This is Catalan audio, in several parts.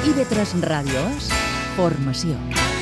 IB3 Ràdio és formació.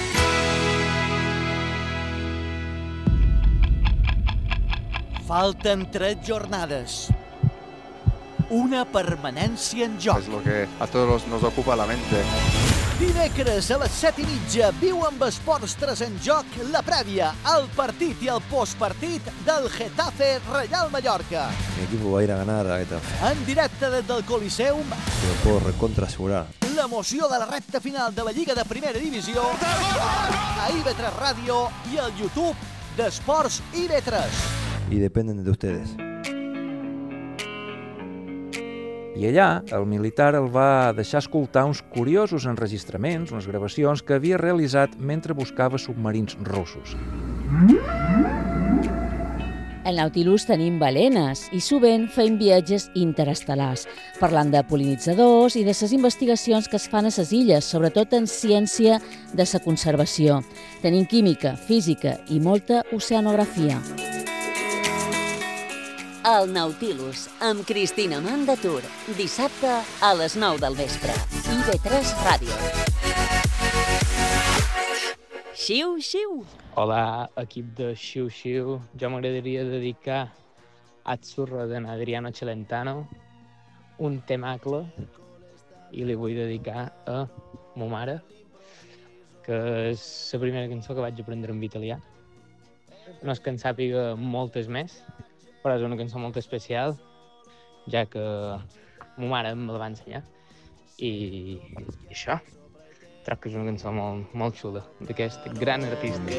Falten 3 jornades. Una permanència en joc. Es lo que a todos nos ocupa la mente. Dimecres a les 7:30 viu amb Esports 3 en joc la prèvia, el partit i el postpartit del Getafe Real Mallorca. Mi equipo va a ir a ganar a Getafe. En directe des del Coliseum, Te lo puedo recontra asegurar. l'emoció de la recta final de la Lliga de Primera Divisió a IB3 Ràdio i al YouTube d'Esports IB3. Y dependen de ustedes. I allà, el militar el va deixar escoltar uns curiosos enregistraments, unes gravacions que havia realitzat mentre buscava submarins russos. Al Nautilus tenim balenes i sovint fem viatges interestel·lars, parlant de pol·linitzadors i de les investigacions que es fan a les illes, sobretot en ciència de la conservació. Tenim química, física i molta oceanografia. El Nautilus, amb Cristina Mandatur, dissabte a les 9 del vespre. IB3 Ràdio. Xiu, xiu! Hola, equip de Xiu Xiu. Jo m'agradaria dedicar a Azzurro d'en Adriano Celentano un temacle i li vull dedicar a mo mare, que és la primera cançó que vaig aprendre en italià. No és que en sàpiga moltes més, però és una cançó molt especial, ja que mo mare me la va ensenyar. I això, trobo que és una cançó molt xula d'aquest gran artista.